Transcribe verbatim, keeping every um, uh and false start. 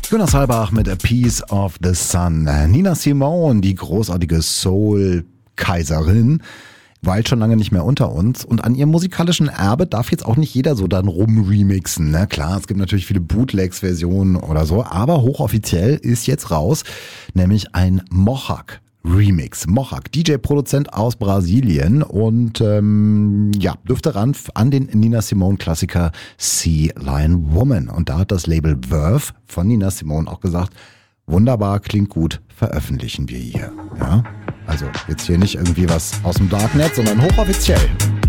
Jonas Halbach mit A Piece of the Sun. Nina Simone, die großartige Soul-Kaiserin, weilt schon lange nicht mehr unter uns. Und an ihrem musikalischen Erbe darf jetzt auch nicht jeder so dann rumremixen. Ne? Klar, es gibt natürlich viele Bootlegs-Versionen oder so, aber hochoffiziell ist jetzt raus, nämlich ein Mohawk Remix. Mohawk, D J-Produzent aus Brasilien und ähm, ja, dürfte ran an den Nina Simone-Klassiker Sea Lion Woman. Und da hat das Label Verve von Nina Simone auch gesagt, wunderbar, klingt gut, veröffentlichen wir hier. Ja, also jetzt hier nicht irgendwie was aus dem Darknet, sondern hochoffiziell.